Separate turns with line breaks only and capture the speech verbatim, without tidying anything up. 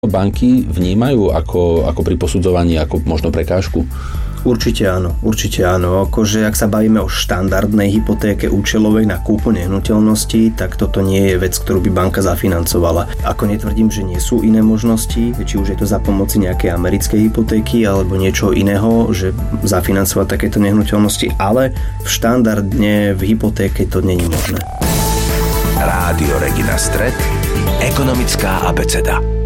Banky vnímajú ako, ako pri posudzovaní, ako možno prekážku?
Určite áno, určite áno. Akože ak sa bavíme o štandardnej hypotéke účelovej na kúpu nehnuteľnosti, tak toto nie je vec, ktorú by banka zafinancovala. Ako netvrdím, že nie sú iné možnosti, či už je to za pomoci nejakej americkej hypotéky alebo niečo iného, že zafinancovať takéto nehnuteľnosti, ale v štandardne v hypotéke to nie je možné.
Rádio Regina Stret, ekonomická abeceda.